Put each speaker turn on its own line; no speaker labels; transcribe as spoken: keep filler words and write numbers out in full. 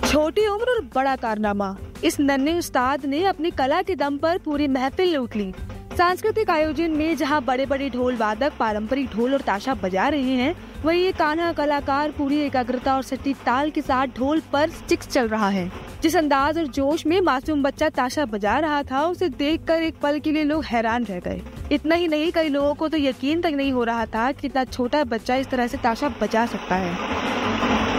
छोटी उम्र और बड़ा कारनामा, इस नन्हे उस्ताद ने अपनी कला के दम पर पूरी महफिल लूट ली। सांस्कृतिक आयोजन में जहां बड़े बड़े ढोल वादक पारंपरिक ढोल और ताशा बजा रहे हैं, वहीं ये कान्हा कलाकार पूरी एकाग्रता और सटीक ताल के साथ ढोल पर स्टिक्स चल रहा है। जिस अंदाज और जोश में मासूम बच्चा ताशा बजा रहा था, उसे देखकर एक पल के लिए लोग हैरान रह गए। इतना ही नहीं, कई लोगों को तो यकीन तक नहीं हो रहा था कि इतना छोटा बच्चा इस तरह से ताशा बजा सकता है।